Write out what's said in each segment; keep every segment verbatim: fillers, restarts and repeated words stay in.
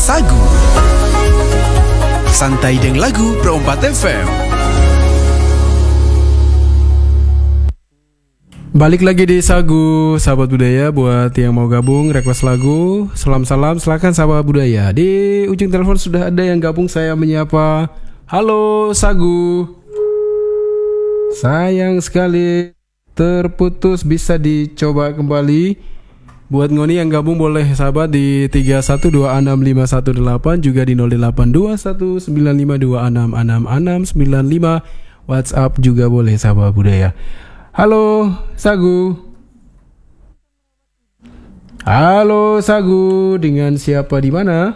Sagu. Santai dengan lagu Pro empat F M. Balik lagi di Sagu, sahabat budaya. Buat yang mau gabung, request lagu, salam-salam, silakan sahabat budaya. Di ujung telepon sudah ada yang gabung, saya menyapa. Halo Sagu. Sayang sekali terputus, bisa dicoba kembali. Buat Ngoni yang gabung boleh sahabat di tiga satu dua enam lima satu delapan, juga di nol delapan dua satu sembilan lima dua enam enam enam sembilan lima. WhatsApp juga boleh sahabat budaya. Halo Sagu. Halo Sagu, dengan siapa di mana?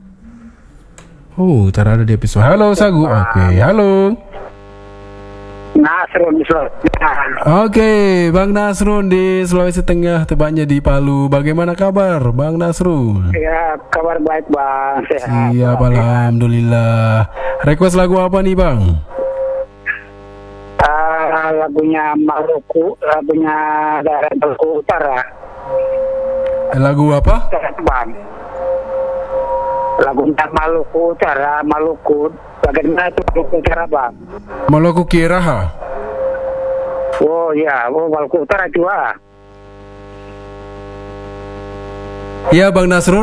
Oh, terada di episode. Halo Sagu. Oke, okay. Halo. Nasrun di Sulawesi Tengah. Oke, Bang Nasrun di Sulawesi Tengah, tepatnya di Palu. Bagaimana kabar, Bang Nasrun? Ya, kabar baik Bang. Sehat. Siap, alhamdulillah. Request lagu apa nih Bang? Uh, lagunya Maluku, lagunya daerah Maluku Utara. Lagu apa? Bang. Lagunya Maluku Utara, Maluku. Bagaimana itu Maluku Utara Bang? Maluku Kiraha. Oh ya, oh Maluku Utara juga. Iya Bang Nasrun.